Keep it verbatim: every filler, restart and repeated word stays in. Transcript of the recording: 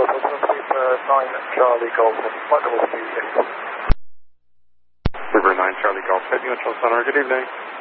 nine Charlie Golf, flight level two six. River nine Charlie Golf, heading on sonar, good evening.